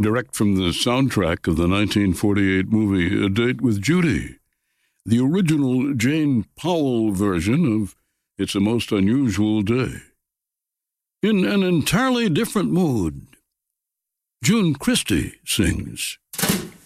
direct from the soundtrack of the 1948 movie A Date with Judy, the original Jane Powell version of It's a Most Unusual Day. In an entirely different mood, June Christy sings.